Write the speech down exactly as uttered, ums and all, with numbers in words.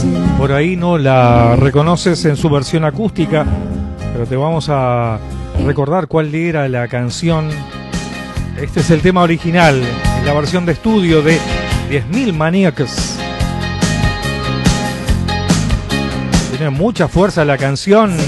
Por ahí no la reconoces en su versión acústica, pero te vamos a recordar cuál era la canción. Este es el tema original, la versión de estudio de diez mil Maniacs. Tiene mucha fuerza la canción.